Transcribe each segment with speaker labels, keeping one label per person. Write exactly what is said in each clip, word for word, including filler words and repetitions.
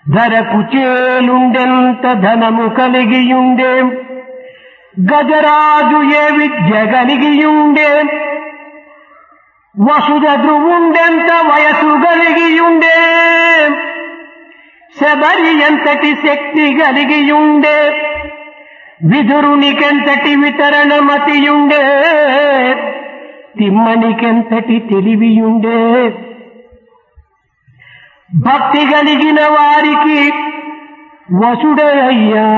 Speaker 1: ధరకు చేలుండెంత ధనము కలిగియుండే, గజరాజు ఏ విద్య కలిగియుండే, వసుధ ధ్రువుండెంత వయసు కలిగియుండే, శబరి ఎంతటి శక్తి కలిగియుండే, విదురునికెంతటి వితరణమతియుండే, తిమ్మనికెంతటి తెలివియుండే. భక్తి కలిగిన వారికి వసుడయ్యా,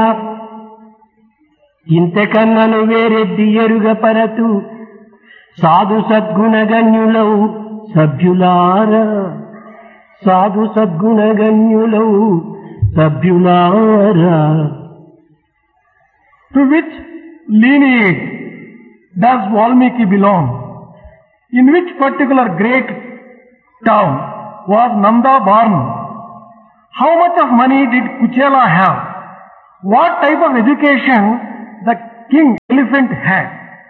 Speaker 1: ఇంతకన్నను వేరెద్ది ఎరుగపరతు సాధు సద్గుణగణ్యులౌ సభ్యులారా, సాధు సద్గుణగణ్యులౌ సభ్యులారా.
Speaker 2: To which lineage does Valmiki belong? In which particular great town was Nanda born? How much of money did Kuchela have? What type of education the king elephant had?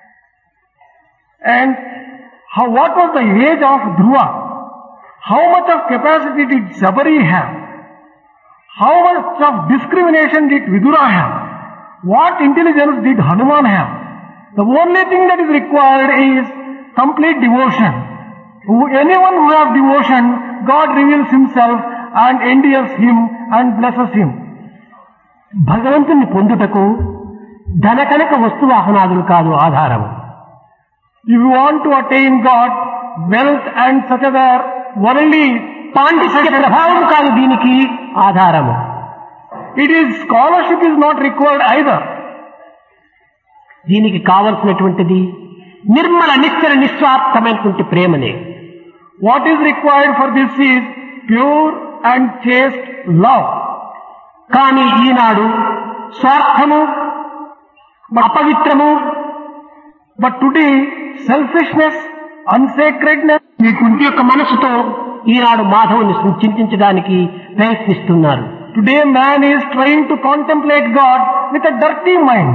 Speaker 2: And how, what was the age of Dhruva? How much of capacity did Sabari have? How much of discrimination did Vidura have? What intelligence did Hanuman have? The only thing that is required is complete devotion. Who, anyone who has devotion, God reveals himself and endears him and blesses him.
Speaker 1: భగవంతుని పొందుటకు ధనకనక వస్తువాహనాదులు కాదు ఆధారం.
Speaker 2: If you want to attain God, wealth and such other worldly
Speaker 1: పాండిత్య ప్రభావం కాదు దీనికి ఆధారము.
Speaker 2: It is scholarship is not required either.
Speaker 1: దీనికి కావలసినటువంటిది నిర్మల నిశ్చల నిస్వార్థమైనటువంటి ప్రేమనే.
Speaker 2: What is required for this is pure and chaste love.
Speaker 1: కానీ ఈనాడు స్వార్థము అపవిత్రము,
Speaker 2: but today selfishness, unsacredness,
Speaker 1: ఈ కుంటి యొక్క మనసుతో ఈనాడు మాధవుని చింతించడానికి ప్రయత్నిస్తున్నారు.
Speaker 2: Today man is trying to contemplate God with a dirty mind.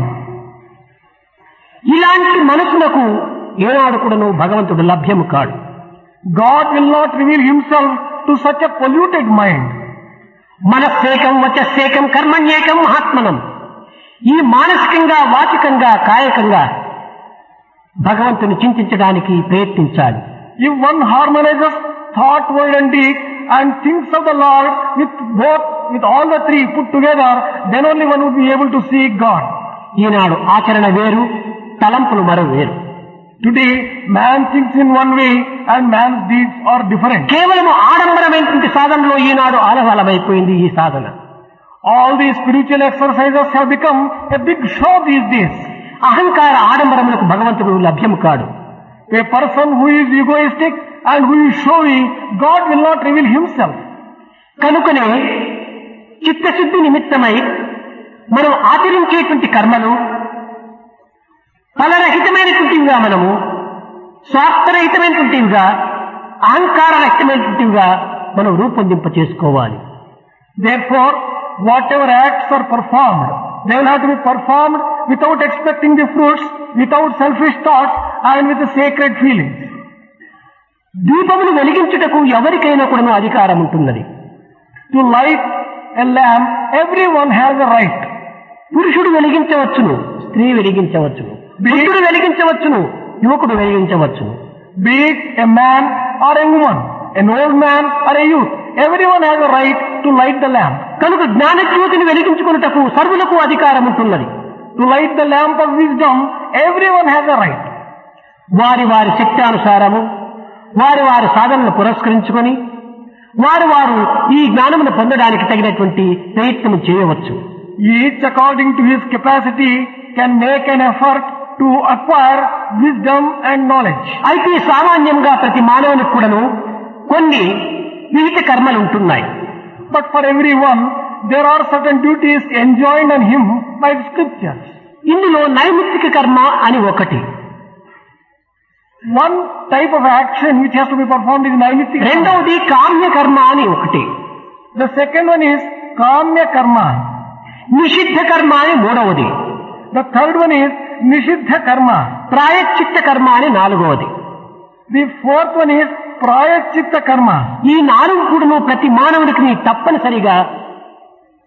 Speaker 1: ఇలాంటి మనసులకు ఏనాడు కూడాను భగవంతుడు లభ్యము కాడు.
Speaker 2: God will not reveal himself to such a polluted mind.
Speaker 1: మనస్సేకం వచస్సేకం కర్మణ్యేకం మహాత్మనం. ఈ మానసికంగా వాచికంగా కాయకంగా భగవంతుని చింతించడానికి ప్రయత్నించాలి.
Speaker 2: If one harmonizes thought, word and deed and thinks of the Lord with both, with all the three put together, then only one would be able to see God.
Speaker 1: ఈనాడు ఆచరణ వేరు, తలంపులు మరో వేరు.
Speaker 2: Today man thinks in one way and man's deeds are different.
Speaker 1: కేవలం ఆడంబరమైనటువంటి సాధనలో ఈనాడు ఆలవాలమైపోయింది ఈ సాధన.
Speaker 2: All these spiritual exercises have become a big show these days.
Speaker 1: అహంకార ఆడంబరములకు భగవంతుడు లభ్యము కాడు.
Speaker 2: A person who is egoistic and who is showy, God will not reveal himself.
Speaker 1: కనుకనే చిత్తశుద్ధి నిమిత్తమై మనం ఆచరించేటువంటి కర్మలు ఫలరహితమైనటువంటివిగా, మనము స్వార్థరహితమైనటువంటివిగా, అహంకారరహితమైనటువంటివిగా మనం రూపొందింప చేసుకోవాలి.
Speaker 2: Therefore, whatever acts are performed, they will have to be performed without expecting the fruits, without selfish thoughts and with a sacred feeling.
Speaker 1: దీపమును వెలిగించుటకు ఎవరికైనా కూడా అధికారం ఉంటున్నది.
Speaker 2: To light a lamp, everyone has a right.
Speaker 1: పురుషుడు వెలిగించవచ్చును, స్త్రీ వెలిగించవచ్చును, వృద్ధుడు వెలిగించవచ్చును, యువకుడు వెలిగించవచ్చును.
Speaker 2: Be it a man or a woman, an old man or a youth, everyone has a right to light the lamp.
Speaker 1: కనుక జ్ఞానజ్యోతిని వెలిగించుకున్నటకు సర్వులకు అధికారం ఉంటున్నది.
Speaker 2: To light the lamp of wisdom, everyone has a right.
Speaker 1: వారి వారి శక్త్యానుసారము వారి వారి సాధనను పురస్కరించుకొని వారు వారు ఈ జ్ఞానమును పొందడానికి తగినటువంటి ప్రయత్నం చేయవచ్చు.
Speaker 2: Each according to his capacity can make an effort to acquire wisdom and knowledge.
Speaker 1: అయితే సామాన్యంగా ప్రతి మానవునికి కూడాను కొన్ని విహిత కర్మలు ఉంటున్నాయి.
Speaker 2: But for everyone there are certain duties enjoined on him by the scriptures.
Speaker 1: ఇందులో నైమిత్తిక కర్మ అని ఒకటి.
Speaker 2: One type of action which has to be performed is naimittika.
Speaker 1: రెండవది కామ్య కర్మ అని ఒకటి.
Speaker 2: The second one is kamya karma.
Speaker 1: నిషిద్ధ కర్మ అని మూడవది.
Speaker 2: The third one is nishiddha karma.
Speaker 1: ప్రాయశ్చిత్త కర్మ అని నాలుగవది.
Speaker 2: The fourth one is ప్రాయశ్చిత్త కర్మ.
Speaker 1: ఈ నాలుగు కూడాను ప్రతి మానవుడికి తప్పనిసరిగా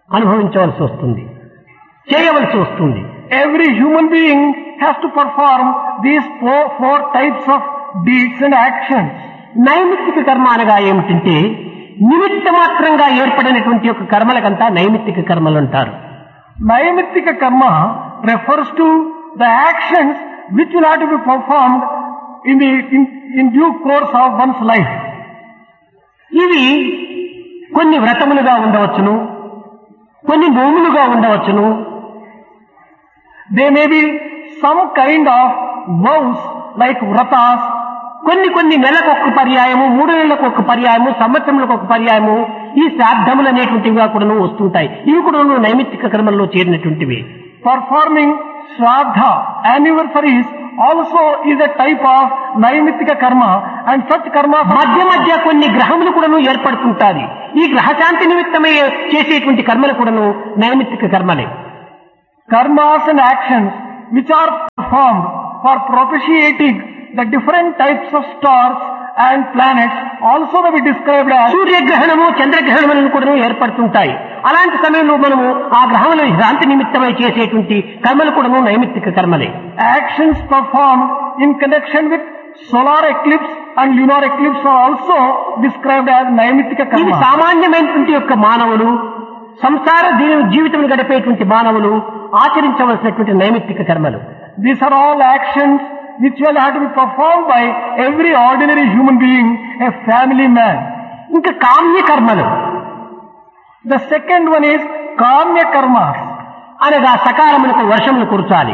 Speaker 1: అనుభవించవలసి వస్తుంది, చేయవలసి వస్తుంది.
Speaker 2: Every human being has to perform these four, four types of deeds and actions.
Speaker 1: నైమిత్తిక కర్మ అనగా ఏమిటంటే నిమిత్త మాత్రంగా ఏర్పడినటువంటి యొక్క కర్మలకంతా నైమిత్తిక కర్మలు అంటారు.
Speaker 2: Naimittika karma refers to the actions which will have to be performed in the in, in due course of one's life.
Speaker 1: ఇవి కొన్ని వ్రతములుగా ఉండవచ్చును, కొన్ని నోములుగా ఉండవచ్చును.
Speaker 2: They may be some kind of vows like vratas.
Speaker 1: కొన్ని కొన్ని నెలకు ఒక పర్యాయము, మూడు నెలలకు ఒక పర్యాయము, సంవత్సరములకు ఒక పర్యాయము ఈ శ్రాద్ధములు అనేటువంటివిగా కూడా వస్తుంటాయి. ఇవి కూడా నైమిత్తిక కర్మల్లో చేరినటువంటివి.
Speaker 2: Performing shraddha anniversaries also is a type of naimittika karma, and such karma
Speaker 1: మధ్య మధ్య కొన్ని గ్రహములు కూడాను ఏర్పడుతుంటాయి. ఈ గ్రహశాంతి నిమిత్తమై చేసేటువంటి కర్మలు కూడాను నైమిత్తిక కర్మలే.
Speaker 2: karmas and actions which are performed for propitiating the different types of stars and planets also may be described as
Speaker 1: సూర్యగ్రహణము, చంద్రగ్రహణములను కూడా ఏర్పడుతుంటాయి. అలాంటి సమయంలో మనము ఆ గ్రహముల శాంతి నిమిత్తమై చేసేటువంటి కర్మలు కూడా నైమిత్తిక కర్మలే.
Speaker 2: actions performed in connection with solar eclipse and lunar eclipse are also described as naimittika
Speaker 1: ఇది
Speaker 2: karma.
Speaker 1: సామాన్యమైనటువంటి యొక్క మానవులు, సంసార జీవితం గడిపేటువంటి మానవులు ఆచరించవలసినటువంటి నైమిత్తిక కర్మలు.
Speaker 2: These are all actions which will have to be performed by every ordinary human being, a family man.
Speaker 1: ఇంకా కామ్య కర్మలు.
Speaker 2: The second one is kamya karmas.
Speaker 1: అనగా సకాలములకు వర్షములు కురచాలి.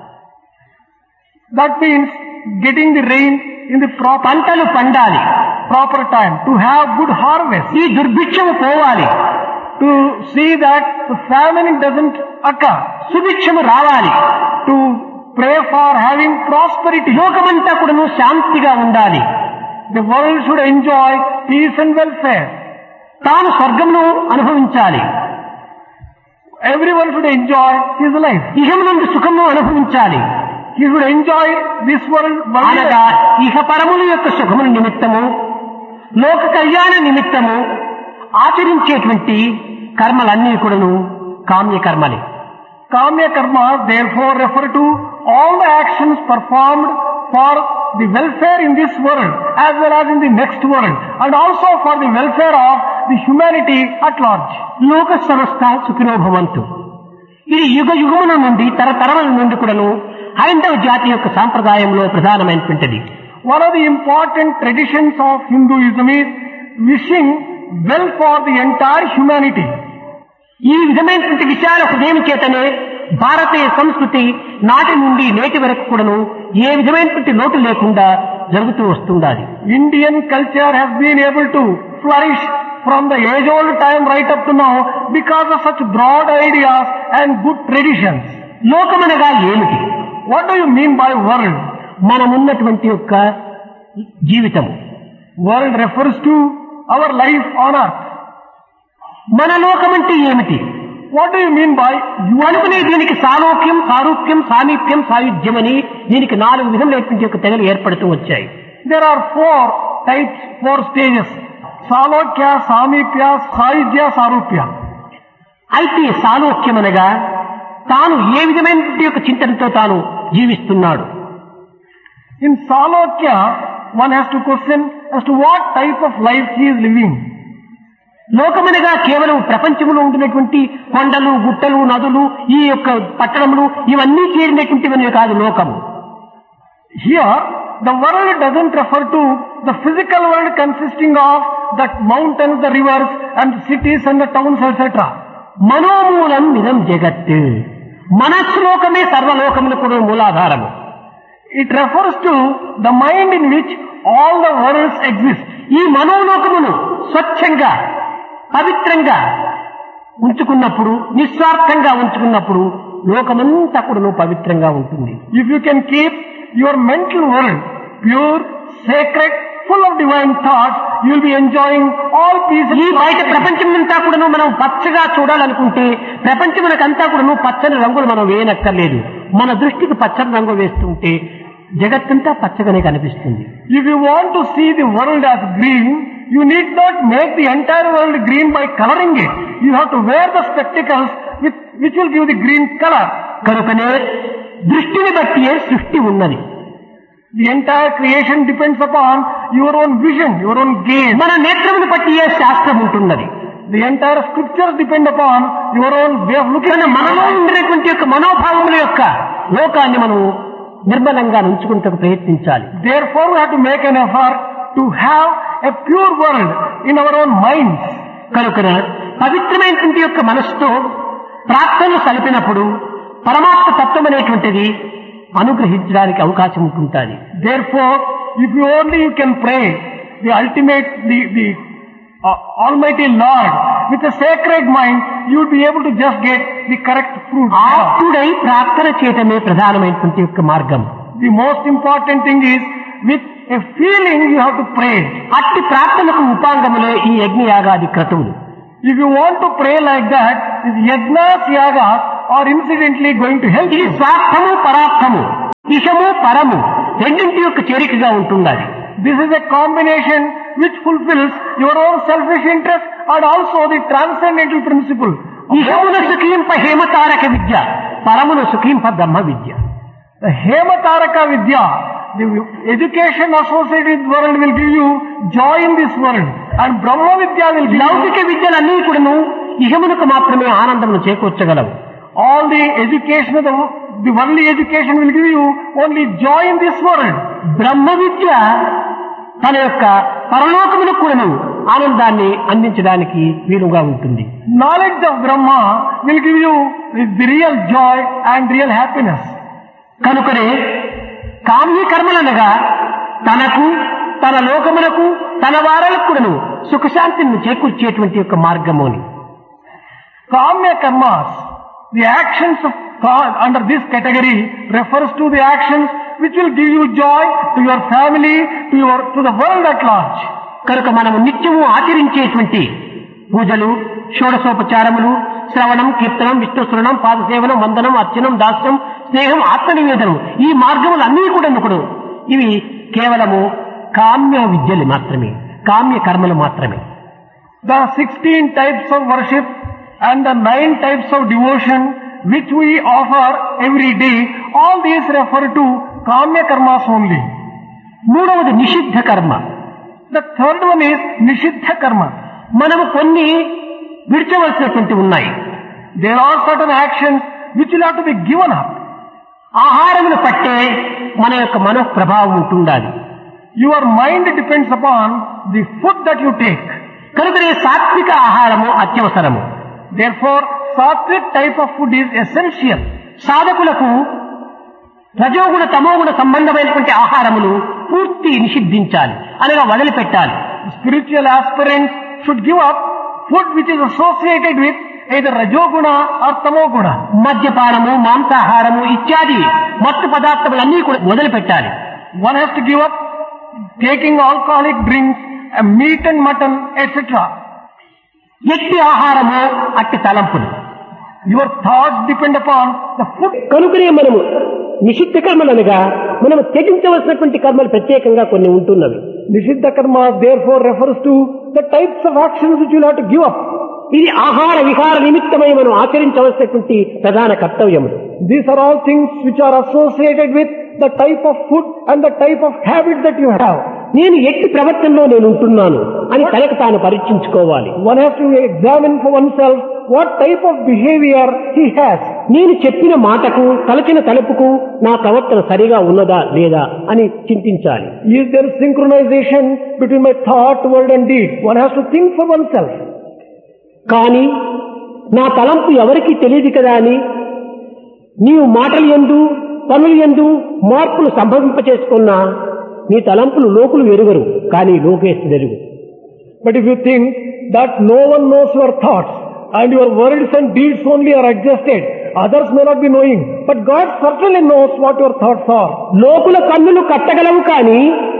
Speaker 2: That means getting the rain in the proper
Speaker 1: పంటలు పండాలి,
Speaker 2: proper time, to have good harvest,
Speaker 1: ఈ దుర్భిక్షము పోవాలి,
Speaker 2: to see that the famine doesn't occur,
Speaker 1: సుభిక్షము రావాలి,
Speaker 2: to pray for having prosperity.
Speaker 1: లోకమంతా కూడాను శాంతిగా ఉండాలి,
Speaker 2: The world should enjoy peace and welfare.
Speaker 1: తాను స్వర్గమును అనుభవించాలి,
Speaker 2: Everyone should enjoy his life.
Speaker 1: ఇహమునందు సుఖమును అనుభవించాలి.
Speaker 2: He should enjoy this world.
Speaker 1: అనగా ఇహ పరముల యొక్క సుఖముల నిమిత్తము, లోక కళ్యాణ నిమిత్తము ఆచరించేటువంటి కర్మలన్నీ కూడాను కామ్య కర్మలే.
Speaker 2: Kamya karmas therefore refer to all the actions performed for the welfare in this world as well as in the next world, and also for the welfare of the humanity at large.
Speaker 1: లోక సమస్త సుఖినో భవంతు. ఇది యుగ యుగముల నుండి తరతరముల నుండి కూడాను హైందవ జాతి యొక్క సాంప్రదాయంలో ప్రధానమైనటువంటిది.
Speaker 2: One of the important traditions of Hinduism is wishing well for the entire humanity.
Speaker 1: ఈ విధమైనటువంటి విషయాల హృదయం చేతనే భారతీయ సంస్కృతి నాటి నుండి నేటి వరకు కూడాను ఏ విధమైనటువంటి లోటు లేకుండా జరుగుతూ వస్తుండాలి.
Speaker 2: Indian culture has been able to flourish from the age old time right up to now because of such broad ideas and good traditions.
Speaker 1: లోకమనగా ఏమిటి?
Speaker 2: What do you mean by world?
Speaker 1: మనమున్నటువంటి యొక్క జీవితం.
Speaker 2: World refers to our life on earth.
Speaker 1: మన లోకం అంటే ఏమిటి?
Speaker 2: What do you mean by you?
Speaker 1: అనుకునే దీనికి సాలోక్యం, సారూప్యం, సామీప్యం, సాయుధ్యం అని దీనికి నాలుగు విధములైనటువంటి యొక్క తెగలు ఏర్పడుతూ వచ్చాయి.
Speaker 2: There are four types, four stages. Salokya, Samipya, Sayujya, Sarupya.
Speaker 1: అయితే సాలోక్యం అనగా తాను ఏ విధమైనటువంటి యొక్క చింతనతో తాను జీవిస్తున్నాడు.
Speaker 2: In Salokya, one has to question as to what type of life he is living.
Speaker 1: లోకమనగా కేవలం ప్రపంచంలో ఉంటున్నటువంటి కొండలు, గుట్టలు, నదులు, ఈ యొక్క పట్టణములు ఇవన్నీ చేరినటువంటివన్నీ కాదు లోకము.
Speaker 2: Here, the world doesn't refer to the physical world consisting of the mountains, the rivers, and cities and the towns, et cetera.
Speaker 1: మనోమూలం ఇదం జగత్. మనస్సులోకమే సర్వలోకములకు కూడా మూలాధారము.
Speaker 2: It refers to the mind in which all the worlds exist.
Speaker 1: ఈ మనోలోకమును స్వచ్ఛంగా, పవిత్రంగా ఉంచుకున్నప్పుడు, నిస్వార్థంగా ఉంచుకున్నప్పుడు లోకమంతా కూడా పవిత్రంగా ఉంటుంది.
Speaker 2: If you can keep your mental world pure, sacred, full of divine thoughts, you will be enjoying all peace.
Speaker 1: ఈ బయట ప్రపంచమంతా కూడా మనం పచ్చగా చూడాలనుకుంటే ప్రపంచమునకంతా కూడా పచ్చని రంగులు మనం వేయనక్కర్లేదు. మన దృష్టికి పచ్చని రంగు వేస్తుంటే జగత్తంతా పచ్చగానే కనిపిస్తుంది.
Speaker 2: If you want to see the world as green, you need not make the entire world green by coloring it. You have to wear the spectacles with, which will give the green color.
Speaker 1: కనుకనే దృష్టిని బట్టియే సృష్టి ఉన్నది.
Speaker 2: The entire creation depends upon your own vision, your own gaze.
Speaker 1: మన నేత్రమును బట్టియే శాస్త్రం ఉంటున్నది.
Speaker 2: The entire scriptures depend upon your own way of looking.
Speaker 1: మనలో ఉండేటువంటి యొక్క మనోభావముల యొక్క లోకాన్ని మనం నిర్మలంగా ఉంచుకుంటూ ప్రయత్నించాలి.
Speaker 2: Therefore we have to make an effort to have a pure world in our own minds.
Speaker 1: కనుక పవిత్రమైనటువంటి యొక్క మనస్సుతో ప్రార్థనలు సలిపినప్పుడు పరమాత్మ తత్వం అనేటువంటిది అనుగ్రహించడానికి అవకాశం ఉంటుంటుంది.
Speaker 2: Therefore, if you only you can pray the ultimate, the, the uh, Almighty Lord with a sacred mind, you will be able to just get the correct fruit.
Speaker 1: ఆప్తుడై ప్రార్థన చేయటమే ప్రధానమైనటువంటి యొక్క మార్గం.
Speaker 2: The most important thing is with a feeling you have to pray.
Speaker 1: అట్టి ప్రార్థనకు ఉపాంగములే ఈ యజ్ఞయాగాది క్రతువులు.
Speaker 2: If you want to pray like that, these yajnas, yagas are incidentally going to help
Speaker 1: ఇది
Speaker 2: you.
Speaker 1: స్వార్థము పరార్థము, ఇషము పరము రెండింటి యొక్క చేరికగా ఉంటుండాలి.
Speaker 2: This is a combination which fulfills your own selfish interest and also the transcendental principle.
Speaker 1: ఇషమును సుఖింప హేమతారక విద్య, పరమును సుఖింప బ్రహ్మ విద్య.
Speaker 2: The Hemataraka Vidya, the education associated with world will give you joy in this world, and Brahma Vidya will give you.
Speaker 1: లౌకిక విద్యలన్నీ కూడాను ఇహమునకు మాత్రమే ఆనందమును చేకూర్చగలవు.
Speaker 2: All the education of the, the worldly education will give you only joy in this world.
Speaker 1: బ్రహ్మ విద్య తన యొక్క పరలోకములకు కూడాను ఆనందాన్ని అందించడానికి వీలుగా ఉంటుంది.
Speaker 2: Knowledge of Brahma will give you the real joy and real happiness.
Speaker 1: కనుకనే కామ్య కర్మలనగా తనకు తన లోకములకు తన వారలకు కూడాను సుఖశాంతిని చేకూర్చేటువంటి యొక్క మార్గముని.
Speaker 2: Kamya karmas, the actions of God under this category refers to the actions which will give you joy to your family, to your to the world at large.
Speaker 1: కనుక మనము నిత్యము ఆచరించేటువంటి పూజలు, షోడశోపచారములు, శ్రవణం, కీర్తనం, విష్ణుస్మరణం, పాదసేవనం, వందనం, అర్చనం, దాస్యం, స్నేహం, ఆత్మనివేదనం, ఈ మార్గములు అన్నీ కూడా కూడా ఇవి కేవలము కామ్య విద్యలు మాత్రమే, కామ్య కర్మలు మాత్రమే.
Speaker 2: The sixteen types of worship and the nine types of devotion which we offer every day, all these refer to kamya karmas only.
Speaker 1: మూడవది నిషిద్ధ కర్మ.
Speaker 2: The third one is nishiddha karma.
Speaker 1: మనము కొన్ని విడిచవలసినటువంటి ఉన్నాయి.
Speaker 2: There are certain actions which will have to be given up.
Speaker 1: ఆహారమును పట్టే మన యొక్క మనో ప్రభావం ఉంటుండాలి.
Speaker 2: Your mind depends upon the food that you take.
Speaker 1: కనుక ఈ సాత్విక ఆహారము అత్యవసరము.
Speaker 2: Therefore, sattvic type of food is essential.
Speaker 1: సాధకులకు రజోగుణ తమోగుణ సంబంధమైనటువంటి ఆహారములు పూర్తి నిషిద్ధించాలి, అనగా వదిలిపెట్టాలి.
Speaker 2: Spiritual aspirants should give up food which is associated with either rajoguna or tamoguna.
Speaker 1: మద్యపానము, మాంసాహారము ఇత్యాది మత్తు పదార్థములన్నీ కూడా వదిలిపెట్టాలి.
Speaker 2: One has to give up taking alcoholic drinks, and meat and mutton, et cetera.
Speaker 1: ఎట్టి ఆహారము అట్టి తలంపులు.
Speaker 2: Your thoughts depend upon the food.
Speaker 1: కనుకనే మనము నిషిద్ధ కర్మలనగా మనము త్యజించవలసినటువంటి కర్మలు ప్రత్యేకంగా కొన్ని ఉంటున్నవి.
Speaker 2: Nishiddha karma therefore refers to the types of actions which you will have to give up.
Speaker 1: ఇది ఆహార విహార నిమిత్తమై మనం ఆచరించవలసినటువంటి ప్రధాన కర్తవ్యములు.
Speaker 2: These are all things which are associated with the type of food and the type of habit that you have.
Speaker 1: నేను ఎట్టి ప్రవర్తనలో నేను ఉంటున్నాను అని తనకు తాను పరీక్షించుకోవాలి.
Speaker 2: One has to examine for oneself what type of behavior he has.
Speaker 1: నేను చెప్పిన మాటకు తలచిన తలుపుకు నా ప్రవర్తన సరిగా ఉన్నదా లేదా అని చింతించాలి.
Speaker 2: Is there synchronization between my thought, word and deed? One has to think for oneself.
Speaker 1: కానీ నా తలంపు ఎవరికి తెలియదు కదా అని నీవు మాటలు యందు పనులు యందు మార్పులు సంభవింపచేసుకున్నా నీ తలంపులు లోకులు ఎరుగరు, కానీ లోకేశుడు ఎరుగు.
Speaker 2: But if you think that no one knows your thoughts and your words and deeds only are adjusted, others may not be knowing, but God certainly knows what your thoughts are.
Speaker 1: లోకుల కన్నులు కట్టగలవు కానీ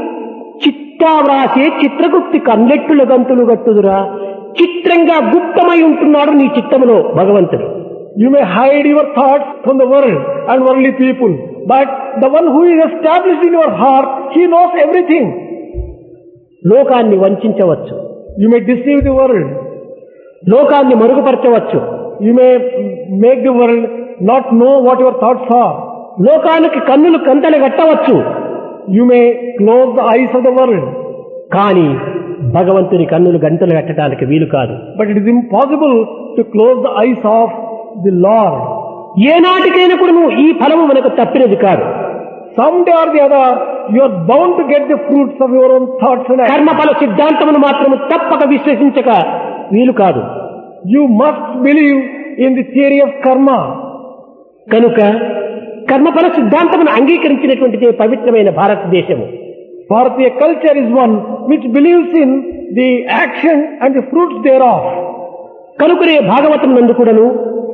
Speaker 1: చిట్టా వ్రాసే చిత్రగుప్తి కన్నెట్టుల గంతులు గట్టుదురా. చిత్రంగా గుప్తమై ఉంటున్నాడు నీ చిత్తములో భగవంతుడు.
Speaker 2: You may hide your thoughts from the world and worldly people, but the one who is established in your heart, he knows everything.
Speaker 1: లోకాన్ని వంచవచ్చు,
Speaker 2: You may deceive the world.
Speaker 1: లోకాన్ని మరుగుపరచవచ్చు,
Speaker 2: You may make the world not know what your thoughts are.
Speaker 1: లోకానికి కన్నులు కంతలు కట్టవచ్చు.
Speaker 2: You may close the eyes of the world.
Speaker 1: కానీ భగవంతుని కన్నులు గంటలు కట్టడానికి వీలు కాదు.
Speaker 2: But it is impossible to close the eyes of the Lord.
Speaker 1: ఏనాటికైనా కూడా నువ్వు ఈ ఫలము మనకు తప్పినది కాదు.
Speaker 2: Someday or the other, you are bound to get the fruits of your own thoughts and actions.
Speaker 1: కర్మఫల సిద్ధాంతమును మాత్రము తప్పక విశ్వసించక వీలు కాదు.
Speaker 2: You must believe in the theory of karma.
Speaker 1: కనుక కర్మఫల సిద్ధాంతమును అంగీకరించినటువంటిదే పవిత్రమైన భారతదేశము.
Speaker 2: Bharatiya culture is one which believes in the action and the fruits thereof.
Speaker 1: కనుకనే భాగవతం నందు కూడాను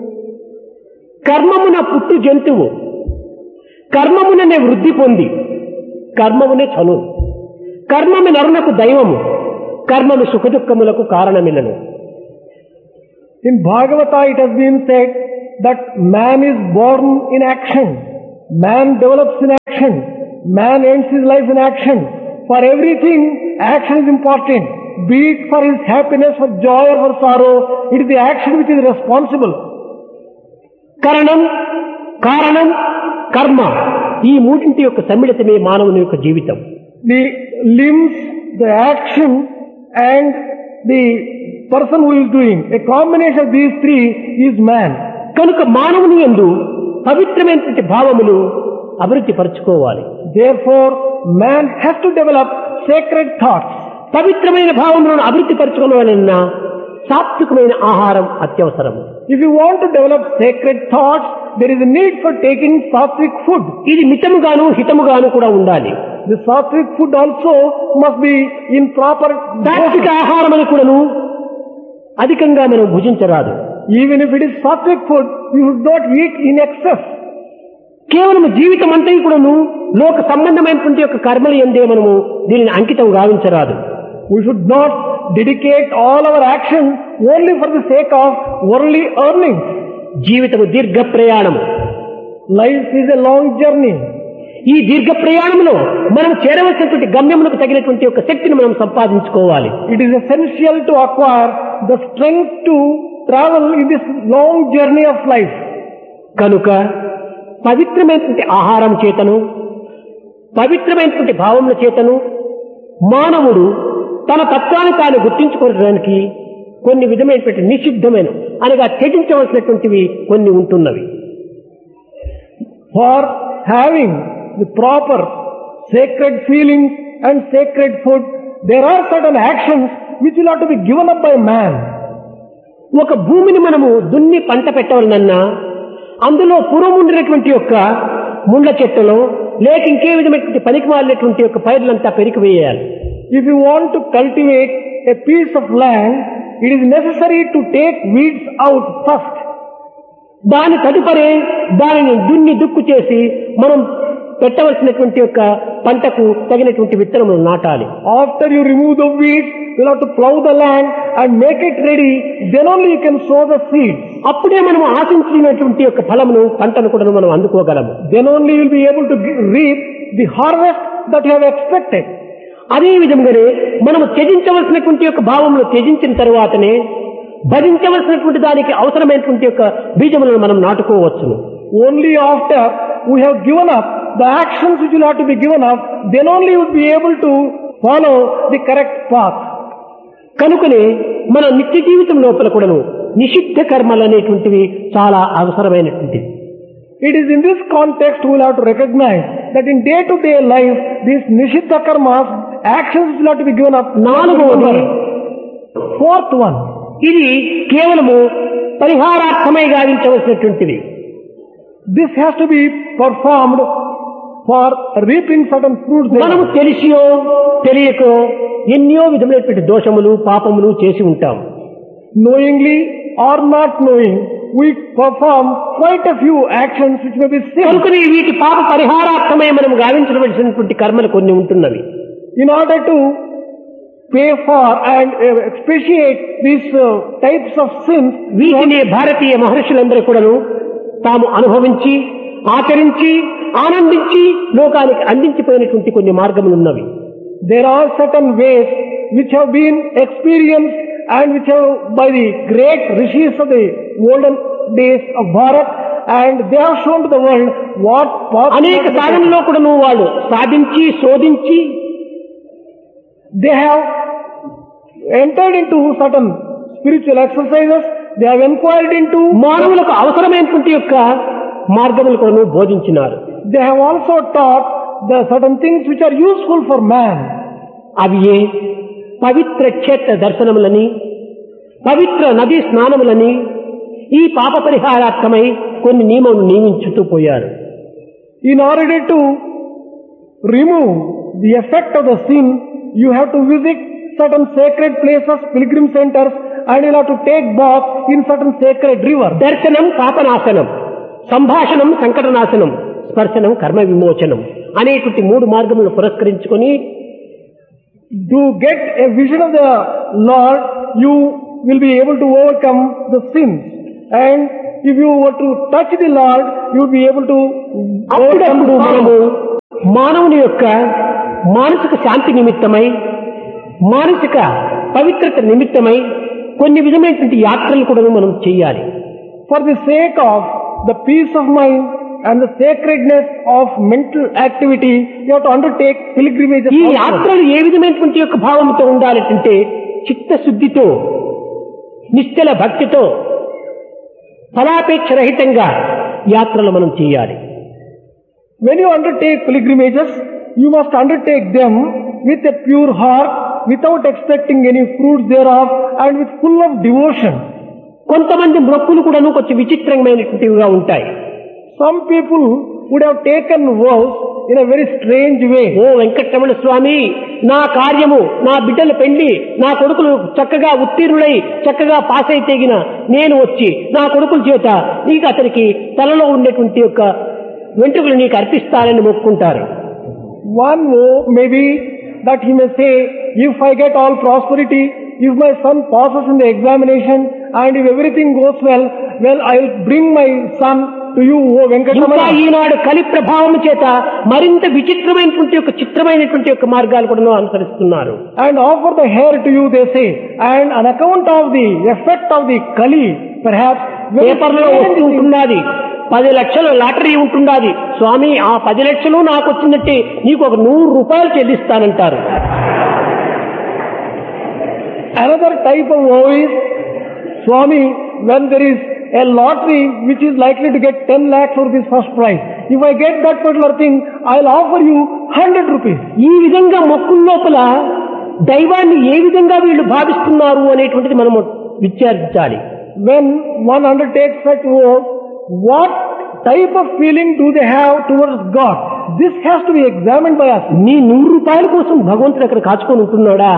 Speaker 1: కర్మమున పుట్టు జంతువు కర్మముననే వృద్ధి పొంది కర్మమునే చను కర్మము నరునకు దైవము కర్మము సుఖదుఖములకు కారణమిలను.
Speaker 2: In Bhagavata it has been said that man is born in action, man develops in action, man ends his life in action. For everything, action is important. Be it for his happiness, for joy or for sorrow, it is the action which is responsible.
Speaker 1: కరణం కారణం కర్మ ఈ మూడింటి యొక్క సమ్మిళితమే మానవుని యొక్క జీవితం.
Speaker 2: The limbs, the action and the person who is doing, a combination of these three is man.
Speaker 1: కనుక మానవుని యందు పవిత్రమైనటువంటి భావములు అభివృద్ధి పరచుకోవాలి.
Speaker 2: Therefore, man has to develop sacred thoughts.
Speaker 1: పవిత్రమైన భావములను అభివృద్ధి పరచుకోవాలన్నా సాత్వికమైన ఆహారం అత్యవసరము.
Speaker 2: If you want to develop sacred thoughts, there is a need for taking sattvic food.
Speaker 1: ఇది మితముగాను హితముగాను కూడా ఉండాలి.
Speaker 2: The sattvic food also must be in proper
Speaker 1: సాత్విక ఆహారం అని కూడాను అధికంగా మనం భుజించరాదు.
Speaker 2: Even if it is sattvic food, you should not eat in excess.
Speaker 1: కేవలం జీవితం అంతా కూడాను లోక సంబంధమైనటువంటి యొక్క కర్మలు ఎందే మనము దీనిని అంకితం గావించరాదు.
Speaker 2: We should not dedicate all our actions only for the sake of worldly earnings.
Speaker 1: జీవితము దీర్ఘ ప్రయాణము.
Speaker 2: Life is a long journey.
Speaker 1: ఈ దీర్ఘ ప్రయాణంలో మనం చేరవలసినటువంటి గమ్యములకు తగినటువంటి ఒక శక్తిని మనం సంపాదించుకోవాలి.
Speaker 2: It is essential to acquire the strength to travel in this long journey of life.
Speaker 1: కనుక పవిత్రమైనటువంటి ఆహారం చేతను పవిత్రమైనటువంటి భావముల చేతను మానవుడు తన తత్వాన్ని తాను గుర్తించుకోవడానికి కొన్ని విధమైనటువంటి నిషిద్ధమైన అనగా త్యజించవలసినటువంటివి కొన్ని ఉంటున్నవి.
Speaker 2: For having the proper sacred feelings and sacred food, there are certain actions which will have to be given up by man.
Speaker 1: ఒక భూమిని మనము దున్ని పంట పెట్టవాలన్నా అందులో పూర్వం ఉండినటువంటి యొక్క ముండ్ల చెట్టులో లేక ఇంకే విధమైనటువంటి పనికి మాలినటువంటి యొక్క పైర్లంతా పెరికి వేయాలి.
Speaker 2: If you want to cultivate a piece of land, it is necessary to take weeds out first.
Speaker 1: దాని తదుపరి దానిని దున్ని దుక్కు చేసి మనం పెట్టవలసినటువంటి యొక్క పంటకు తగినటువంటి విత్తనములు నాటాలి.
Speaker 2: After you remove the weeds, you have to plow the land and make it ready. Then only you can sow the seeds.
Speaker 1: అప్పుడే మనం ఆశించినటువంటి యొక్క ఫలమును పంటను కూడా మనం అందుకోగలము.
Speaker 2: Then only you will be able to reap the harvest that you have expected.
Speaker 1: అదే విధంగానే మనము త్యజించవలసినటువంటి యొక్క భావములు త్యజించిన తరువాతనే భజించవలసినటువంటి దానికి అవసరమైనటువంటి యొక్క బీజములను మనం నాటుకోవచ్చును.
Speaker 2: Only after we have given up the actions which will have to be given up, then only you will be able to follow the correct path.
Speaker 1: కనుకనే మన నిత్య జీవితం లోపల కూడాను నిషిద్ధ కర్మలు అనేటువంటివి చాలా అవసరమైనటువంటివి.
Speaker 2: It is in this context we will have to recognize that in day-to-day life, these nishiddha karmas, actions which will have to be given up.
Speaker 1: నాలుగవది,
Speaker 2: fourth one,
Speaker 1: ఇది కేవలము పరిహారార్థమై గావించవలసినటువంటిది.
Speaker 2: this has to be performed for reaping certain fruits.
Speaker 1: మనము తెలిసియో తెలియకో ఎన్నో విధమైనటువంటి దోషములు పాపములు చేసి ఉంటాం.
Speaker 2: Knowingly or not knowing, we perform quite a few actions which may be sin.
Speaker 1: కనుకనే వీటి పాప పరిహారార్థమై మనం గావించవలసినటువంటి కర్మలు కొన్ని ఉంటున్నవి.
Speaker 2: In order to pay for and uh, expiate these uh, types of sins,
Speaker 1: వీటిని భారతీయ మహర్షులందరూ కూడాను తాము అనుభవించి ఆచరించి ఆనందించి లోకానికి అందించిపోయినటువంటి కొన్ని మార్గములు ఉన్నవి.
Speaker 2: There are certain ways which have been experienced and which have by the great rishis of the olden days of Bharat, and they have shown to the world what
Speaker 1: అనేక సాధనలో కూడా నువ్వు వాళ్ళు సాధించి శోధించి
Speaker 2: they have entered into certain spiritual exercises, they have inquired into,
Speaker 1: మానవులకు అవసరమైనటువంటి యొక్క మార్గములు కూడా బోధించినారు.
Speaker 2: they have also taught the certain things which are useful for man.
Speaker 1: అవి ఏ పవిత్ర క్షేత్ర దర్శనములని, పవిత్ర నదీ స్నానములని, ఈ పాప పరిహారార్థమై కొన్ని నియమములు నియమించుతూ పోయారు.
Speaker 2: In order to remove the effect of the sin, you have to visit certain sacred places, pilgrim centers, and you have to take bath in certain sacred rivers.
Speaker 1: దర్శనం పాపనాశనం, సంభాషణం సంకటనాశనం, స్పర్శనం కర్మ విమోచనం అనేటువంటి మూడు మార్గములను పురస్కరించుకొని
Speaker 2: to get a vision of the Lord, you will be able to overcome the sins. And if you were to touch the Lord, you will be able to overcome
Speaker 1: అప్పుడప్పుడు
Speaker 2: the
Speaker 1: మనము
Speaker 2: sins.
Speaker 1: మానవుని యొక్క మానసిక శాంతి నిమిత్తమై, మానసిక పవిత్రత నిమిత్తమై కొన్ని విధమైనటువంటి యాత్రలు కూడా మనం చేయాలి.
Speaker 2: For the sake of the peace of mind and the sacredness of mental activity, you have to undertake pilgrimages.
Speaker 1: ఈ
Speaker 2: also.
Speaker 1: యాత్రలు ఏ విధమైనటువంటి యొక్క భావంతో ఉండాలంటే చిత్తశుద్ధితో, నిశ్చల భక్తితో, ఫలాపేక్ష రహితంగా యాత్రలు మనం చేయాలి.
Speaker 2: When you undertake pilgrimages, you must undertake them with a pure heart, without expecting any fruits thereof, and with full of devotion.
Speaker 1: కొంతమంది మొక్కులు కూడా కొంచెం విచిత్రమైనటువంటివిగా ఉంటాయి.
Speaker 2: Some people would have taken vows in a very strange way.
Speaker 1: ఓ వెంకటరమణ స్వామి, నా కార్యము, నా బిడ్డల పెళ్లి, నా కొడుకులు చక్కగా ఉత్తీర్ణులై చక్కగా పాస్ అయితే గిన నేను వచ్చి నా కొడుకుల చేత నీకు అతనికి తలలో ఉండేటువంటి యొక్క వెంట్రుకలు నీకు అర్పిస్తానని మొక్కుంటారు.
Speaker 2: One vow may be that he may say, if I get all prosperity, if my son passes in the examination, and if everything goes well, well, I will bring my son to you, O
Speaker 1: ఇంకా
Speaker 2: Venkatramana.
Speaker 1: ఈనాడు కలి ప్రభావం చేత మరింత విచిత్రమైనటువంటి యొక్క చిత్రమైనటువంటి యొక్క మార్గాలు కూడా అనుసరిస్తున్నారు.
Speaker 2: And offer the hair to you, they say. And on account of the effect of the Kali, perhaps, very
Speaker 1: పేపర్లో
Speaker 2: strange
Speaker 1: వస్తూ
Speaker 2: things.
Speaker 1: ఉంటున్నది, పది లక్షల లాటరీ ఉంటున్నది, స్వామి ఆ పది లక్షలు నాకు వచ్చిందంటే నీకు ఒక నూరు రూపాయలు చెల్లిస్తానంటారు.
Speaker 2: Another type of vow is, Swami, when there is a lottery which is likely to get ten lakhs rupees first prize, if I get that particular thing, I'll offer you one hundred rupees.
Speaker 1: ఈ విధంగా మొక్కుల లోపల దైవాన్ని ఏ విధంగా వీళ్ళు భావిస్తున్నారు అనేటువంటిది మనము విచారించాలి.
Speaker 2: When one undertakes such vow, what type of feeling do they have towards God? This has to be examined by us.
Speaker 1: నీ నూరు రూపాయల కోసం భగవంతుడు అక్కడ కాచుకొని ఉంటున్నాడా?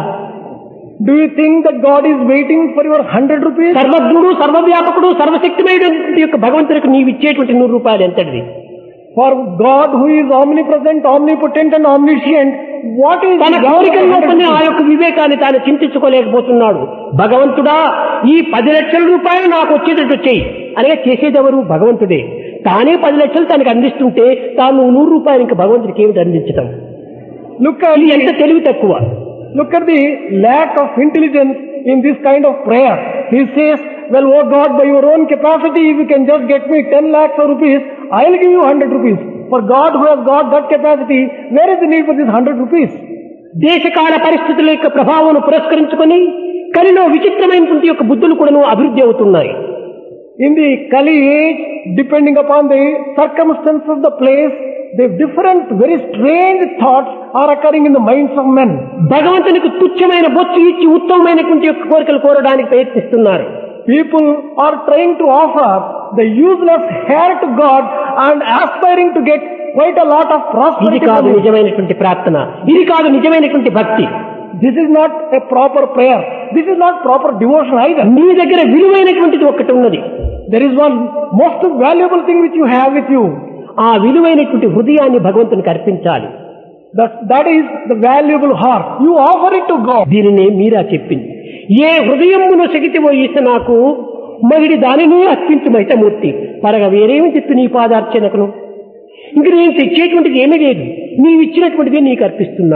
Speaker 2: Do you think that God is waiting for your one hundred rupees?
Speaker 1: సర్వజ్ఞుడు, సర్వవ్యాపకుడు, సర్వశక్తిమైనటువంటి యొక్క భగవంతుడికి నీవు ఇచ్చేటువంటి నూరు రూపాయలు ఎంతటిది?
Speaker 2: For God who is omnipresent, omnipotent and omniscient, what is
Speaker 1: తన
Speaker 2: God?
Speaker 1: కోరికల్లోపనే ఆ యొక్క వివేకాన్ని తాను చింతించుకోలేకపోతున్నాడు. భగవంతుడా, ఈ పది లక్షల రూపాయలు నాకు వచ్చేటట్టు చెయ్యి అనగా చేసేదెవరు? భగవంతుడే. తానే పది లక్షలు తనకు అందిస్తుంటే తాను నూరు రూపాయలు ఇంకా భగవంతుడికి ఏమిటి అందించటం?
Speaker 2: Look at,
Speaker 1: ఇది ఎంత తెలివి తక్కువ!
Speaker 2: look at the lack of intelligence in this kind of prayer. He says, well, oh God, by your own capacity, if you can just get me ten lakhs of rupees, I'll give you one hundred rupees. For God who has got that capacity, where is the need for this one hundred rupees?
Speaker 1: దేశకాల పరిస్థితుల యొక్క ప్రభావం పురస్కరించుకొని కలిలో విచిత్రమైనటువంటి యొక్క బుద్ధులు కూడా అభివృద్ధి అవుతున్నాయి.
Speaker 2: In the Kali age, depending upon the circumstances of the place, the different, very strange thoughts are occurring in the minds of men.
Speaker 1: భగవంతునికి తుచ్చమైన బొచ్చు ఇచ్చి ఉత్తమమైనటువంటి యొక్క కోరికలు కోరడానికి ప్రయత్నిస్తున్నారు.
Speaker 2: People are trying to offer the useless hair to God and aspiring to get quite a lot of
Speaker 1: ఇది
Speaker 2: prosperity.
Speaker 1: కాదు
Speaker 2: from it.
Speaker 1: నిజమైనటువంటి ప్రార్థన, ఇది కాదు నిజమైనటువంటి భక్తి.
Speaker 2: This is not a proper prayer. This is not proper devotion either.
Speaker 1: నీ దగ్గర విలువైనటువంటిది ఒకటి ఉన్నది.
Speaker 2: There is one most valuable thing which you have with you.
Speaker 1: ఆ విలువైనటువంటి హృదయాన్ని భగవంతునికి అర్పించాలి.
Speaker 2: That, that is the valuable heart. You offer it to God.
Speaker 1: దీనినే మీరా చెప్పింది. ఏ హృదయమును శగితివో ఈస నాకు మగిడి దానిని అర్పించుమైతమూర్తి పరగ వేరేమి చెప్పి నీ పాదార్చనకును. ఇంక నేను తెచ్చేటువంటిది ఏమీ లేదు, నీవు ఇచ్చినటువంటిదే నీకు అర్పిస్తున్నాను.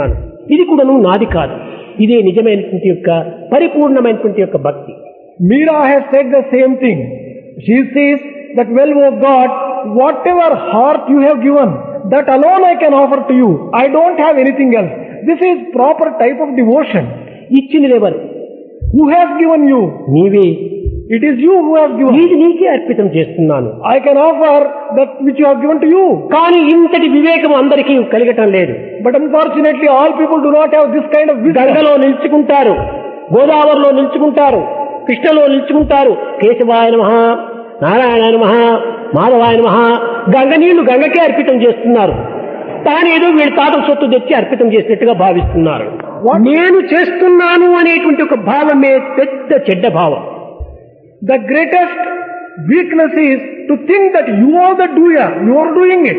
Speaker 1: ఇది కూడాను నాది కాదు, ఇదే నిజమైనటువంటి యొక్క పరిపూర్ణమైనటువంటి యొక్క భక్తి.
Speaker 2: Meera has said the same thing. She says that, well, O God, whatever heart you have given, that alone I can offer to you. I don't have anything else. This is proper type of devotion.
Speaker 1: ఇచ్చినదెవరు?
Speaker 2: Who has given you?
Speaker 1: నీవే.
Speaker 2: It is you who has given.
Speaker 1: ఇది నీకే అర్పితం చేస్తున్నాను.
Speaker 2: I can offer that which you have given to you.
Speaker 1: కానీ ఇంతటి వివేకం అందరికీ కలగటం లేదు.
Speaker 2: But unfortunately, all people do not have this kind of wisdom.
Speaker 1: గంగలో నిల్చుకుంటారు, గోదావరిలో నిల్చుకుంటారు, కృష్ణలో నిల్చుకుంటారు, కేశవాయ నమః, నారాయణ నమః, మాధవాయ నమః, గంగ నీళ్లు గంగకే అర్పితం చేస్తున్నారు. తాను ఏదో వీళ్ళ తాత సొత్తు తెచ్చి అర్పితం చేసినట్టుగా భావిస్తున్నారు. నేను చేస్తున్నాను అనేటువంటి ఒక భావమే పెద్ద చెడ్డ భావం.
Speaker 2: The greatest weakness is to think that you are the doer, you are doing it.